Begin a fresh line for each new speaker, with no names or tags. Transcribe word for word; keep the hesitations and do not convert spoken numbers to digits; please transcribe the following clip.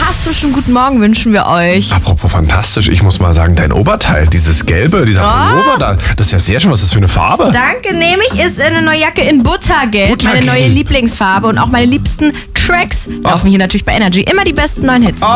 fantastischen guten Morgen wünschen wir euch.
Apropos fantastisch, ich muss mal sagen, dein Oberteil, dieses gelbe, dieser
Oh.
Pullover da, das ist ja sehr schön. Was ist das für eine Farbe?
Danke, nehme ich. Ist eine neue Jacke in Buttergelb.
Buttergelb.
Meine neue Lieblingsfarbe. Und auch meine liebsten Tracks laufen hier natürlich bei Energy. Immer die besten neuen Hits.